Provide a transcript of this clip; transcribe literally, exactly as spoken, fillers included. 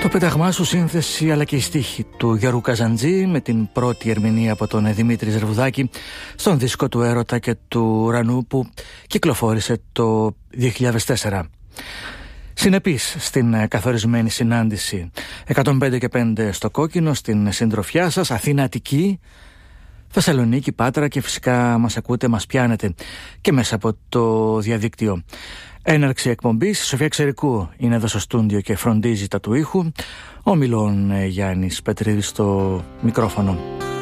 Το πέταγμά σου, σύνθεση αλλά και η στίχη του Γιώργου Καζαντζή με την πρώτη ερμηνεία από τον Δημήτρη Ζερβουδάκη στον δίσκο του Έρωτα και του Ουρανού που κυκλοφόρησε το δύο χιλιάδες τέσσερα. Συνεπής στην καθορισμένη συνάντηση εκατόν πέντε και πέντε στο Κόκκινο, στην συντροφιά σας, Αθήνα, Αττική, Θεσσαλονίκη, Πάτρα και φυσικά μας ακούτε, μας πιάνετε και μέσα από το διαδίκτυο. Έναρξη εκπομπής, η Σοφία Ξερικού είναι εδώ στο στούντιο και φροντίζει τα του ήχου. Ο Μιλών Γιάννης Πετρίδης στο μικρόφωνο.